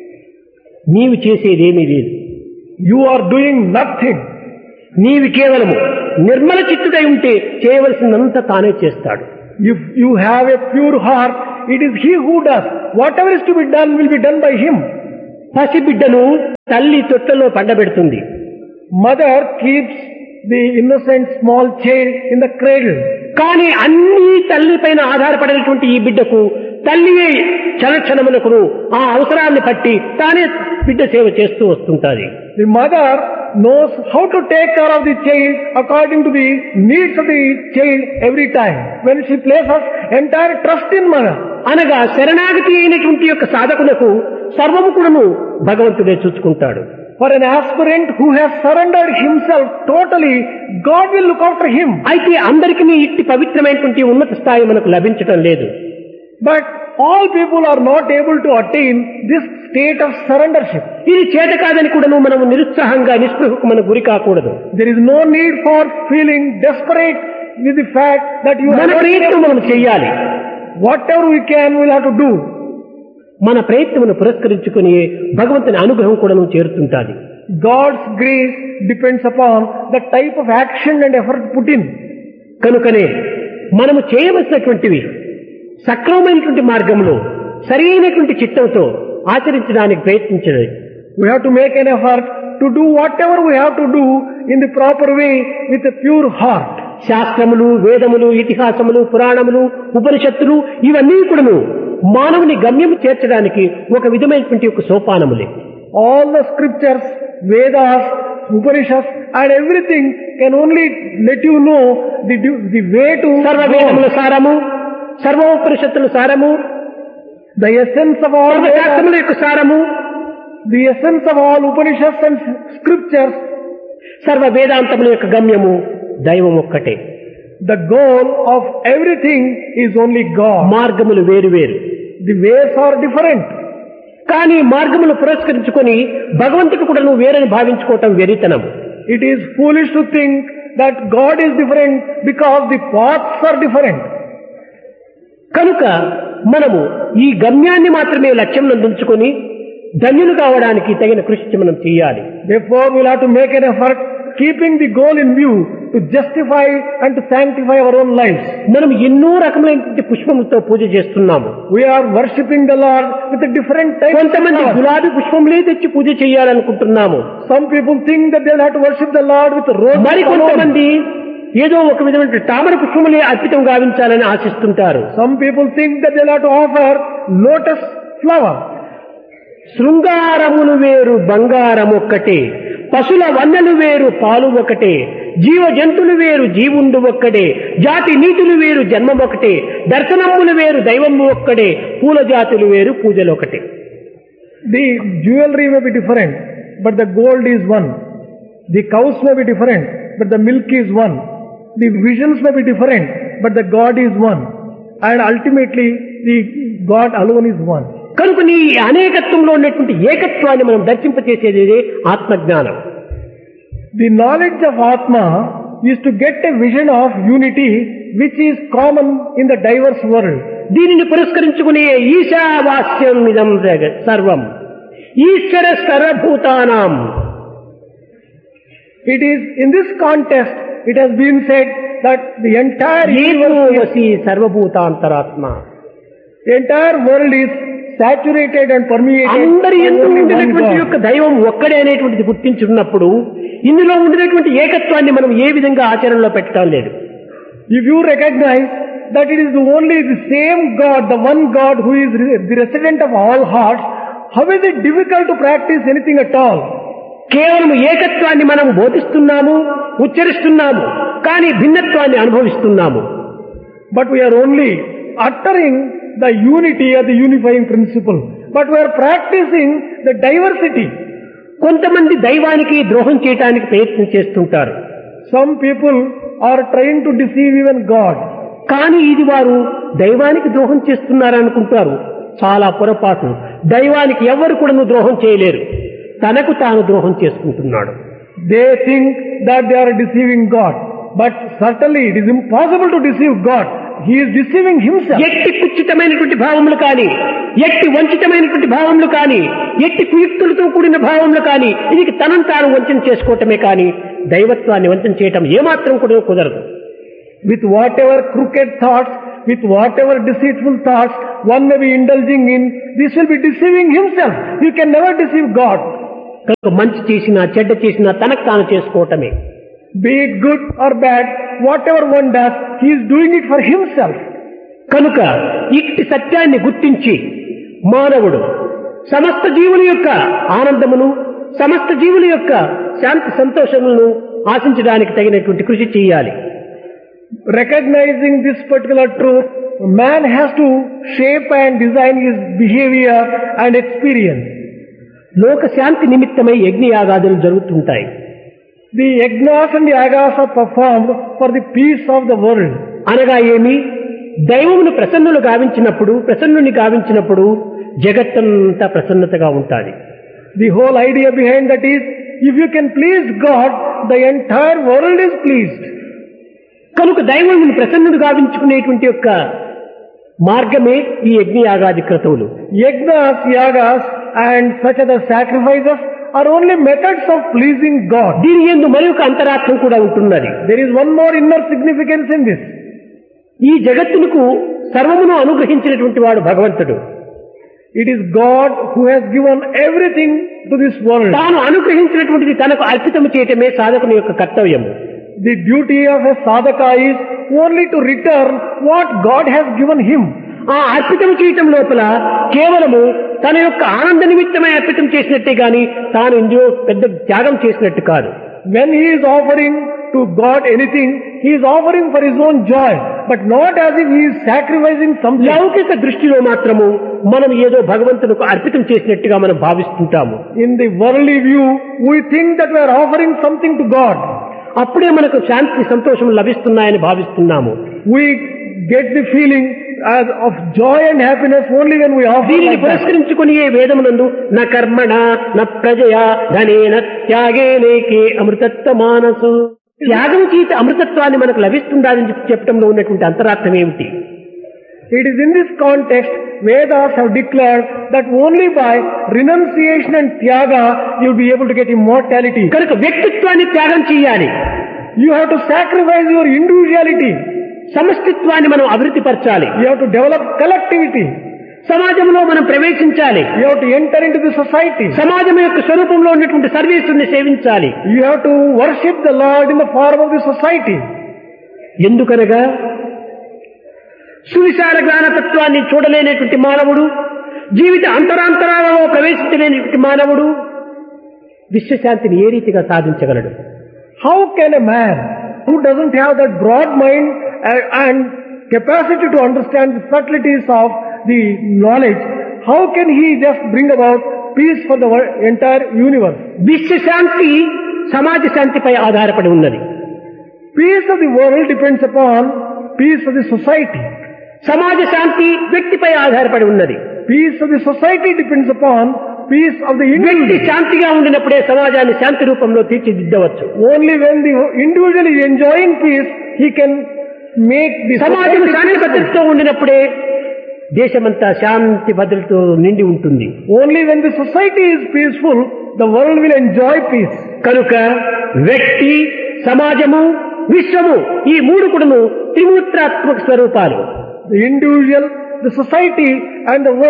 Speaker 1: నీవు చేసేదేమీ లేదు.
Speaker 2: You are doing nothing.
Speaker 1: నీవి కేవలము నిర్మల చిత్తుడై ఉంటే చేయవలసినంత తానే చేస్తాడు.
Speaker 2: If you have a pure heart, it is he who does. Whatever is to be done will be done by him.
Speaker 1: పసిబిడ్డను తల్లి తొట్టలో పండబెడుతుంది.
Speaker 2: Mother keeps the innocent small child in the cradle.
Speaker 1: కానీ అన్ని తల్లి పైన ఆధారపడినటువంటి ఈ బిడ్డకు తల్లియే క్షణక్షణమునకును ఆ అవసరాన్ని బట్టి తానే బిడ్డ సేవ చేస్తూ వస్తుంటాది.
Speaker 2: The mother knows how to take care of the child according to the needs of the child every time. When she places entire trust in mother.
Speaker 1: అనగా శరణాగతి అయినటువంటి యొక్క సాధకులకు సర్వము కూడాను భగవంతుడే చూసుకుంటాడు.
Speaker 2: For an aspirant who has surrendered himself totally, God will look after him.
Speaker 1: అయితే అందరికీ ఇట్టి పవిత్రమైనటువంటి ఉన్నత స్థాయి మనకు లభించటం లేదు.
Speaker 2: But all people are not able to attain this state of surrendership.
Speaker 1: ఇది చేత కాదని కూడాను మనం నిరుత్సాహంగా నిస్పృహకు మనం గురి కాకూడదు.
Speaker 2: There is no need for feeling desperate with the fact that you
Speaker 1: మన ప్రయత్నం మనం చేయాలి.
Speaker 2: Whatever we can, we will have to do.
Speaker 1: మన ప్రయత్నమును పురస్కరించుకుని భగవంతుని అనుగ్రహం కూడా చేరుతుంటాది.
Speaker 2: God's grace depends upon the type of action and effort put in.
Speaker 1: కనుకనే మనము చేయవలసినటువంటివి సక్రమమైనటువంటి మార్గంలో సరైనటువంటి చిత్తంతో ఆచరించడానికి ప్రయత్నించడం.
Speaker 2: We have to make an effort to do whatever we have to do in the proper way with a pure heart.
Speaker 1: శాస్త్రములు, వేదములు, ఇతిహాసములు, పురాణములు, ఉపనిషత్తులు ఇవన్నీ కూడాను మానవుని గమ్యము చేర్చడానికి ఒక విధమైనటువంటి ఒక సోపానములే.
Speaker 2: All the scriptures, Vedas, Upanishads and everything can only let you know the, the way to
Speaker 1: సర్వ వేదముల సారము, సర్వ ఉపనిషత్తుల సారము,
Speaker 2: the essence of all
Speaker 1: శాస్త్రముల యొక్క సారము,
Speaker 2: the essence of all Upanishads and scriptures,
Speaker 1: సర్వ వేదాంతముల యొక్క గమ్యము దైవం ఒక్కటే.
Speaker 2: The goal of everything is only God.
Speaker 1: మార్గములు వేరు వేరు,
Speaker 2: the ways are different.
Speaker 1: కానీ మార్గములు పురస్కరించుకొని భగవంతుడు కూడా నువ్వు వేరని భావించుకోవటం వెరితనం.
Speaker 2: It is foolish to think that God is different because the paths are different.
Speaker 1: కనుక మనము ఈ గమ్యాన్ని మాత్రమే లక్ష్యం నందుకొని ధన్యులు కావడానికి తగిన కృషి మనం చేయాలి.
Speaker 2: Therefore we will have to make an effort keeping the goal in view to justify and to sanctify our own lives.
Speaker 1: మనం ఎన్నో రకములైన పుష్పములతో పూజ చేస్తున్నాము.
Speaker 2: We are worshipping the Lord with a different type.
Speaker 1: కొంతమంది గులాబీ పుష్పములే తెచ్చి పూజ చేయాలనుకుంటున్నాము.
Speaker 2: Some people think that they will have to worship the Lord with rose.
Speaker 1: మరి కొంతమంది ఏదో ఒక విధమైన తామర పుష్పములే అర్పితం గావించాలని ఆశిస్తుంటారు.
Speaker 2: Some people think that they will have to offer lotus flower.
Speaker 1: శృంగారములు వేరు బంగారం ఒక్కటే, పశుల వన్నెలు వేరు పాలు ఒకటే, జీవ జంతువులు వేరు జీవుండు ఒక్కడే, జాతి నీతులు వేరు జన్మం ఒకటే, దర్శనములు వేరు దైవము ఒక్కడే, పూల జాతులు వేరు పూజలు ఒకటే.
Speaker 2: The jewelry may be different, but the gold is one. The cows may be different, but the milk is one. The visions may be different, but the God is one. And ultimately, the God alone is one.
Speaker 1: కనుక నీ అనేకత్వంలో ఉన్నటువంటి ఏకత్వాన్ని మనం దర్శింపచేసేది ఆత్మజ్ఞానం.
Speaker 2: The knowledge of Atma is to get a vision of unity which is common in the diverse world.
Speaker 1: దీనిని పురస్కరించుకునే ఈశావాస్యం ఇదం జగత్ సర్వం ఈశ్వర సర్వభూతానాం.
Speaker 2: It is in this context it has been said that the entire
Speaker 1: ఏకో వసి సర్వభూతాంతరాత్మ.
Speaker 2: The entire world is saturated and permeated
Speaker 1: అందరి
Speaker 2: by
Speaker 1: ఎందు
Speaker 2: only one
Speaker 1: ఉండినటువంటి
Speaker 2: God.
Speaker 1: యొక్క దైవం ఒక్కడే అనేటువంటిది గుర్తించుకున్నప్పుడు ఇందులో ఉండినటువంటి ఏకత్వాన్ని మనం ఏ విధంగా ఆచరణలో పెట్టడం లేదు.
Speaker 2: If you recognize that it is the only the same God, the one God who is re- the resident of all hearts, how is it difficult to practice anything at all?
Speaker 1: కేవలం ఏకత్వాన్ని మనం బోధిస్తున్నాము, ఉచ్చరిస్తున్నాము, కానీ భిన్నత్వాన్ని అనుభవిస్తున్నాము.
Speaker 2: But we are only uttering the unity or the unifying principle. But we are practicing the diversity.
Speaker 1: కొంతమంది దైవానికి ద్రోహం చేయడానికి ప్రయత్నం చేస్తుంటారు.
Speaker 2: Some people are trying to deceive even God.
Speaker 1: కానీ ఇది వారు దైవానికి ద్రోహం చేస్తున్నారనుకుంటారు. చాలా పొరపాటు. దైవానికి ఎవరు కూడా ద్రోహం చేయలేరు. తనకు తాను ద్రోహం చేసుకుంటున్నాడు.
Speaker 2: They think that they are deceiving God. But certainly it is impossible to deceive God. He is deceiving himself.
Speaker 1: ఎట్టి కుచితమైనటువంటి భావములు కానీ, ఎట్టి వంచితమైనటువంటి భావములు కానీ, ఎట్టి కుయుక్తులతో కూడిన భావములు కానీ, ఇది తనను తాను వంచన చేసుకోవటమే కానీ దైవత్వాన్ని వంచన చేయటం ఏమాత్రం కూడా కుదరదు.
Speaker 2: With whatever crooked thoughts, with whatever deceitful thoughts one may be indulging in, this will be deceiving himself. He can never deceive God.
Speaker 1: కనుక మంచి చేసినా చెడ్డ చేసినా తనకు తాను చేసుకోవటమే.
Speaker 2: Be it good or bad, whatever one does, he is doing it for himself.
Speaker 1: కనుక ఇట్టి సత్యాన్ని గుర్తించి మానవుడు సమస్త జీవుల యొక్క ఆనందమును, సమస్త జీవుల యొక్క శాంతి సంతోషములను ఆశించడానికి తగినటువంటి కృషి చేయాలి.
Speaker 2: Recognizing this particular truth, man has to shape and design his behavior and experience.
Speaker 1: లోక శాంతి నిమిత్తమై యజ్ఞయాగాదులు జరుగుతుంటాయి.
Speaker 2: The yajnas and the yagas are performed for the peace of the world.
Speaker 1: అనగా ఏమి? దైవమును ప్రసన్నులు గావించినప్పుడు, ప్రసన్నుని గావించినప్పుడు జగత్తంతా ప్రసన్నతగా ఉంటాది.
Speaker 2: The whole idea behind that is, if you can please God, the entire world is pleased.
Speaker 1: కనుక దైవమును ప్రసన్నుడు గావించుకునేటువంటి యొక్క మార్గమే ఈ యజ్ఞయాగాది క్రతువులు.
Speaker 2: Yajnas, yagas and such other sacrifices are only methods of pleasing God.
Speaker 1: దీని యందు మరి ఒక అంతరార్థం కూడా ఉంటున్నది.
Speaker 2: There is one more inner significance in this.
Speaker 1: ఈ జగత్తునకు సర్వమును అనుగ్రహించినటువంటి వాడు భగవంతుడు.
Speaker 2: It is God who has given everything to this world.
Speaker 1: తాను అనుగ్రహించినటువంటిది తనకు అర్పితం చేయటమే సాధకుని యొక్క కర్తవ్యము.
Speaker 2: The duty of a sadhaka is only to return what God has given him.
Speaker 1: ఆ అర్పితం చేయటం లోపల కేవలము తన యొక్క ఆనంద నిమిత్తమై అర్పితం చేసినట్టే గాని తాను ఇందులో పెద్ద త్యాగం చేసినట్టు కాదు.
Speaker 2: When he is offering to God anything, he is offering for his own joy, but not as if he is sacrificing something.
Speaker 1: లౌకిక దృష్టిలో మాత్రము మనం ఏదో భగవంతునికి అర్పితం చేసినట్టుగా మనం భావిస్తుంటాము.
Speaker 2: In the worldly view, we think that we are offering something to God.
Speaker 1: అప్పుడే మనకు శాంతి సంతోషం లభిస్తున్నాయని భావిస్తున్నాము.
Speaker 2: We get the feeling as of joy and happiness only when we offer
Speaker 1: దీనిని
Speaker 2: like that.
Speaker 1: పురస్కరించుకుని ఏ వేదమునందు న కర్మణ న ప్రజయా ధనేన త్యాగేనేకే అమృతత్వ మానసు, త్యాగం చేత అమృతత్వాన్ని మనకు లభిస్తుందని చెప్పడంలో ఉన్నటువంటి అంతరార్థం ఏమిటి?
Speaker 2: It is in this context Vedas have declared that only by renunciation and tyaga you will be able to get immortality.
Speaker 1: కనుక వ్యక్తిత్వాన్ని త్యాగం చేయాలి.
Speaker 2: You have to sacrifice your individuality.
Speaker 1: సమష్టిత్వాన్ని మనం అభివృద్ధి పరచాలి.
Speaker 2: You have to develop collectivity.
Speaker 1: సమాజంలో మనం ప్రవేశించాలి.
Speaker 2: You have to enter into the society.
Speaker 1: సమాజం యొక్క స్వరూపంలో ఉన్నటువంటి సర్వీసుల్ని సేవించాలి.
Speaker 2: You have to worship the Lord in the form of the society.
Speaker 1: ఎందుకనగా సువిశాల జ్ఞానతత్వాన్ని చూడలేనటువంటి మానవుడు, జీవిత అంతరాంతరాలలో ప్రవేశించలేనటువంటి మానవుడు విశ్వశాంతిని ఏ రీతిగా సాధించగలడు?
Speaker 2: How can a man who doesn't have that broad mind uh, and capacity to understand the subtleties of the knowledge, how can he just bring about peace for the wor- entire universe?
Speaker 1: విశ్వశాంతి సమాజ శాంతిపై ఆధారపడి ఉన్నది.
Speaker 2: Peace of the world depends upon peace of the society.
Speaker 1: సమాజ శాంతి వ్యక్తిపై ఆధారపడి ఉన్నది.
Speaker 2: Peace of the society depends upon peace of the
Speaker 1: వ్యక్తి
Speaker 2: individual.
Speaker 1: శాంతిగా ఉండినప్పుడే సమాజాన్ని శాంతి రూపంలో తీర్చిదిద్దవచ్చు.
Speaker 2: Only when the individual is enjoying peace, he can make the
Speaker 1: సమాజం
Speaker 2: society
Speaker 1: శాంతి
Speaker 2: peaceful.
Speaker 1: భద్రతతో ఉండినప్పుడే దేశమంతా శాంతి భద్రతతో నిండి ఉంటుంది.
Speaker 2: Only when the society is peaceful, the world will enjoy peace.
Speaker 1: కనుక వ్యక్తి, సమాజము, విశ్వము ఈ మూడు కూడాను త్రిమూర్తాత్మక స్వరూపాలు.
Speaker 2: The individual, the society and the world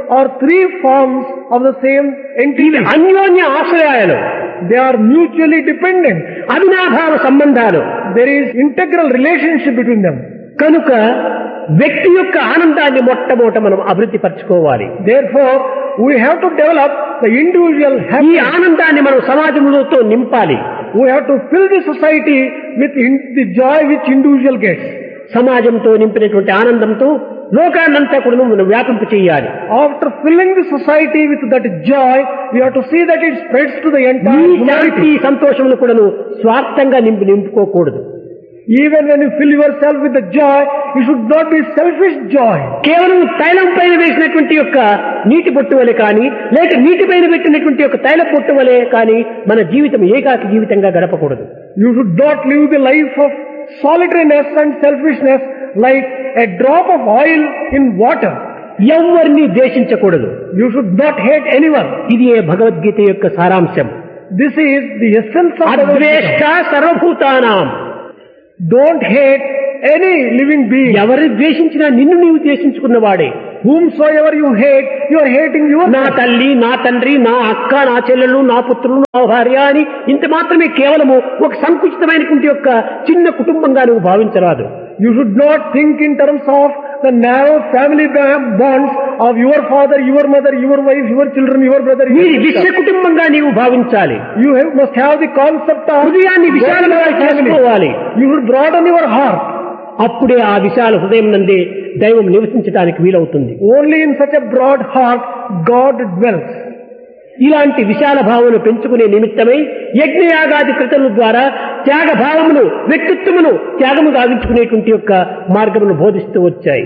Speaker 2: are three forms of the same entity.
Speaker 1: అన్యోన్య ఆశ్రయాలు,
Speaker 2: They are mutually dependent.
Speaker 1: అవినాభావ సంబంధాలు.
Speaker 2: There is integral relationship between them.
Speaker 1: కనుక వ్యక్తి యొక్క ఆనందాన్ని మొట్టమొదట మనం అభివృద్ధి పరచుకోవాలి.
Speaker 2: Therefore, we have to develop the individual
Speaker 1: ఈ
Speaker 2: happiness.
Speaker 1: ఆనందాన్ని మనం సమాజంలోతో నింపాలి.
Speaker 2: We have to fill the society with in- the joy which individual gets.
Speaker 1: సమాజంతో నింపినటువంటి ఆనందంతో లోకాన్నంతా కూడా మనం వ్యాపింపు చేయాలి.
Speaker 2: After filling the society with that joy, we have to see that it spreads to the
Speaker 1: ఈ
Speaker 2: entire
Speaker 1: శాంతి
Speaker 2: humanity.
Speaker 1: సంతోషములు కూడా స్వార్థంగా నింపు నింపుకోకూడదు.
Speaker 2: Even when you fill yourself with the joy, you should not be selfish joy.
Speaker 1: కేవలం తైలం పైన వేసినటువంటి యొక్క నీటి పొట్టు వలె కానీ, లేక నీటి పైన పెట్టినటువంటి యొక్క తైల పొట్టు వలె కానీ మన జీవితం ఏకాకి జీవితంగా గడపకూడదు.
Speaker 2: You should not live the life of solitariness and selfishness like a drop of oil in water.
Speaker 1: ఎవరిని ద్వేషించకూడదు.
Speaker 2: You should not hate anyone.
Speaker 1: ఇది ఏ భగవద్గీత యొక్క సారాంశం.
Speaker 2: This is the essence of
Speaker 1: అద్వేష్ట
Speaker 2: Bhagavad
Speaker 1: సర్వభూతానాం.
Speaker 2: Gita. Don't hate any living being.
Speaker 1: ఎవరిని ద్వేషించినా నిన్ను నీవు ద్వేషించుకున్నవాడే.
Speaker 2: Whomsoever you hate, you are hating
Speaker 1: నా
Speaker 2: yourself.
Speaker 1: తల్లి, నా తండ్రి, నా అక్క, నా చెల్లెలు, నా పుత్రులు, నా భార్య అని ఇంత మాత్రమే కేవలము ఒక సంకుచితమైనటువంటి యొక్క చిన్న కుటుంబంగా నువ్వు భావించరాదు.
Speaker 2: You should not think in terms of the narrow family ba- bonds of your father, your mother, your wife, your children, your brother, your
Speaker 1: వీరి విశ్వ
Speaker 2: sister.
Speaker 1: కుటుంబంగా నీవు భావించాలి.
Speaker 2: You have, must have the concept of
Speaker 1: హృదయాన్ని విశాలంగా
Speaker 2: family.
Speaker 1: చేసుకోవాలి.
Speaker 2: You should broaden your heart.
Speaker 1: అప్పుడే ఆ విశాల హృదయం నందే దైవం నివసించడానికి వీలవుతుంది.
Speaker 2: Only in such a broad heart God dwells.
Speaker 1: ఇలాంటి విశాల భావమును పెంచుకునే నిమిత్తమై యజ్ఞయాగాది కృతుల ద్వారా త్యాగ భావమును, వ్యక్తిత్వమును త్యాగము గావించుకునేటువంటి యొక్క మార్గమును బోధిస్తూ వచ్చాయి.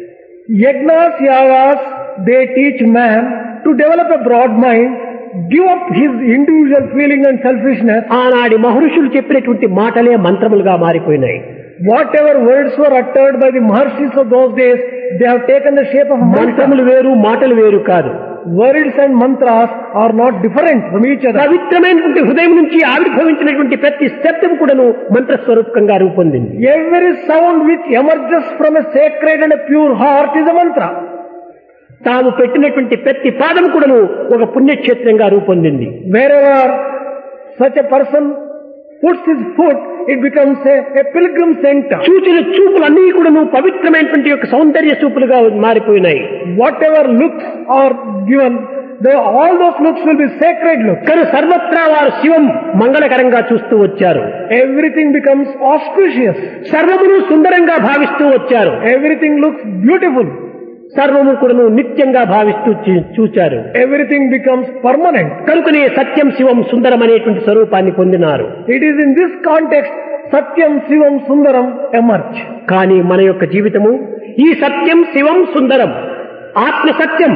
Speaker 2: Yagnas, yagas, they teach man to develop a broad mind, give up his individual feeling and selfishness.
Speaker 1: ఆనాడి మహర్షులు చెప్పినటువంటి మాటలే మంత్రములుగా మారిపోయినాయి.
Speaker 2: Whatever words were uttered by the Maharshis of those days, they have taken the shape of mantra.
Speaker 1: మంత్రములు వేరు, మాటలు వేరు కాదు.
Speaker 2: Words and mantras are not different from each other.
Speaker 1: పవిత్రమైనటువంటి హృదయం నుంచి ఆవిర్భవించినటువంటి ప్రతి శబ్దం కూడాను మంత్రస్వరూపకంగా రూపొందింది.
Speaker 2: Every sound which emerges from a sacred and a pure heart is a mantra.
Speaker 1: తాము పెట్టినటువంటి ప్రతి పాదం కూడాను ఒక పుణ్యక్షేత్రంగా రూపొందింది.
Speaker 2: Wherever such a person puts his foot, it becomes a, a pilgrim center.
Speaker 1: చూచిన చూపులన్నీ కూడాను పవిత్రమైనటువంటి యొక్క సౌందర్య చూపులుగా మారిపోయినాయి.
Speaker 2: Whatever looks are given, they, all those looks will be sacred looks.
Speaker 1: కానీ సర్వత్రా వారు శివం మంగళకరంగా చూస్తూ వచ్చారు.
Speaker 2: Everything becomes auspicious.
Speaker 1: సర్వమును సుందరంగా భావిస్తూ వచ్చారు.
Speaker 2: Everything looks beautiful.
Speaker 1: సర్వము కూడాను నిత్యంగా భావిస్తూ చూ- చూచారు.
Speaker 2: Everything becomes permanent.
Speaker 1: కనుకనే సత్యం శివం సుందరం అనేటువంటి స్వరూపాన్ని పొందినారు.
Speaker 2: It is in this context Satyam Sivam Sundaram emerge.
Speaker 1: కానీ మన యొక్క జీవితము ఈ సత్యం శివం సుందరం ఆత్మ సత్యం,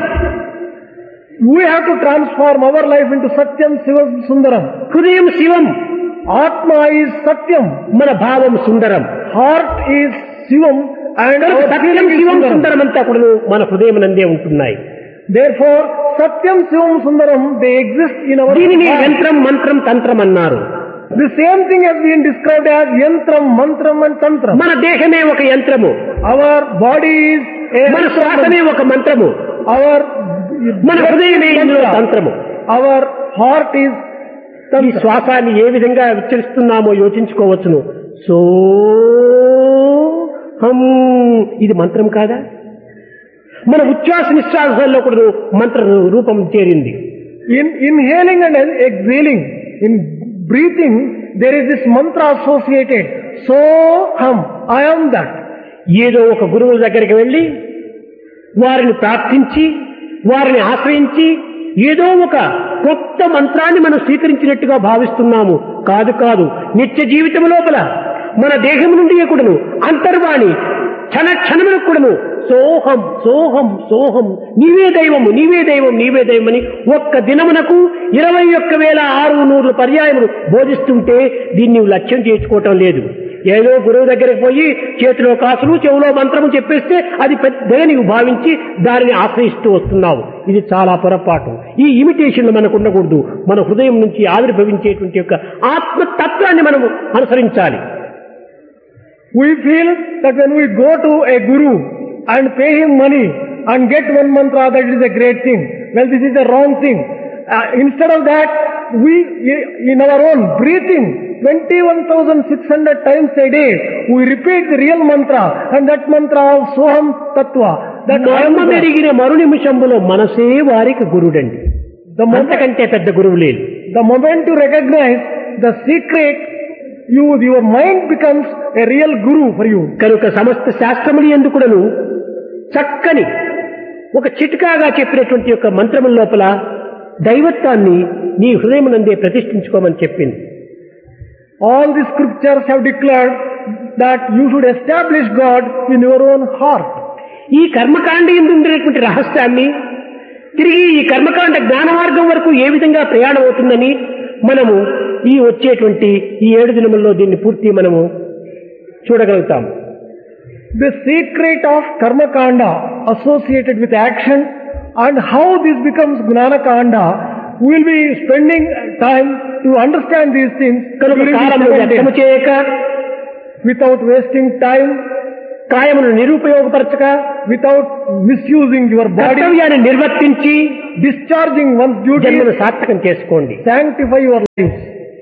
Speaker 2: We have to transform our life into Satyam Sivam Sundaram.
Speaker 1: హృదయం శివం,
Speaker 2: Atma is Satyam.
Speaker 1: మన భావం సుందరం.
Speaker 2: Heart is Sivam and
Speaker 1: కనుక
Speaker 2: our
Speaker 1: Satyam
Speaker 2: feeling is
Speaker 1: Shivam
Speaker 2: Sundaram.
Speaker 1: సుందరం అంతా కూడా మన హృదయం నందే ఉంటున్నాయి.
Speaker 2: Therefore, Satyam Sivam Sundaram, they exist in our
Speaker 1: దీనిని
Speaker 2: heart.
Speaker 1: యంత్రం, మంత్రం, తంత్రం అన్నారు.
Speaker 2: The same thing has been described as Yantram, Mantram and Tantram.
Speaker 1: మన దేహమే ఒక యంత్రము,
Speaker 2: Our body is a
Speaker 1: మన శ్వాసమే ఒక మంత్రము,
Speaker 2: Our
Speaker 1: మన హృదయమే ఇందులో తంత్రము.
Speaker 2: Our heart is
Speaker 1: ఈ
Speaker 2: Tantra.
Speaker 1: శ్వాసాన్ని ఏ విధంగా ఉచ్చరిస్తున్నామో యోచించుకోవచ్చును. సో హం, ఇది మంత్రం కాదా? మన ఉచ్ఛ్వాస నిశ్వాసాల్లో కూడా మంత్ర రూపం చేరింది.
Speaker 2: In inhaling and exhaling, in breathing, there is this mantra associated. So hum, I am that.
Speaker 1: ఏదో ఒక గురువుల దగ్గరికి వెళ్ళి వారిని ప్రార్థించి వారిని ఆశ్రయించి ఏదో ఒక కొత్త మంత్రాన్ని మనం స్వీకరించినట్టుగా భావిస్తున్నాము. కాదు కాదు, నిత్య జీవితం లోపల మన దేహం నుండి కూడాను అంతర్వాణి క్షణ క్షణములకు కూడాను సోహం సోహం సోహం, నీవే దైవము, నీవే దైవం, నీవే దైవం అని ఒక్క దినమునకు ఇరవై ఒక్క వేల ఆరు నూరు పర్యాయములు బోధిస్తుంటే దీన్ని లక్ష్యం చేసుకోవటం లేదు. ఏదో గురువు దగ్గరికి పోయి చేతిలో కాసులు చెవులో మంత్రము చెప్పేస్తే అది పెద్దగా నీవు భావించి దానిని ఆశ్రయిస్తూ వస్తున్నావు. ఇది చాలా పొరపాటు. ఈ ఇమిటేషన్లు మనకు ఉండకూడదు. మన హృదయం నుంచి ఆవిర్భవించేటువంటి యొక్క ఆత్మతత్వాన్ని మనము అనుసరించాలి.
Speaker 2: We feel that when we go to a guru and pay him money and get one mantra, that is a great thing. Well, this is a wrong thing. Uh, instead of that, we, in our own breathing, twenty-one thousand six hundred times a day, we repeat the real mantra, and that mantra of Soham Tattva. That I am the God.
Speaker 1: మెరిగిన మరు నిమిషంలో మనసే వారికి గురుడండి.
Speaker 2: The moment,
Speaker 1: అంతకంటే పెద్ద గురువు లేదు.
Speaker 2: the moment you recognize the secret, you, your mind becomes a real guru for you.
Speaker 1: కనుక సమస్త శాస్త్రములు ఎందుకుడను చక్కని ఒక చిట్కాగా చెప్పినటువంటి యొక్క మంత్రముల లోపల దైవత్వాన్ని నీ హృదయమునందే ప్రతిష్ఠించుకోమని చెప్పింది.
Speaker 2: All the scriptures have declared that you should establish God in your own heart.
Speaker 1: ఈ కర్మకాండ యందు ఉండేటువంటి రహస్యాన్ని తిరిగి ఈ కర్మకాండ జ్ఞాన మార్గం వరకు ఏ విధంగా ప్రయాణం అవుతుందని మనము ఈ వచ్చేటువంటి ఈ ఏడు దినముల్లో దీన్ని పూర్తి మనము చూడగలుగుతాం.
Speaker 2: The secret of karma kanda associated with action and how this becomes gnana kanda, we will be spending time to understand these things
Speaker 1: కనుక కాలమును వ్యర్థము చేయక,
Speaker 2: without wasting time,
Speaker 1: కాయమును నిరుపయోగపరచక,
Speaker 2: without misusing your body,
Speaker 1: కర్తవ్యాన్ని నిర్వర్తించి
Speaker 2: discharging one's duty,
Speaker 1: జన్మను సార్థకం చేసుకోండి.
Speaker 2: sanctify your lives.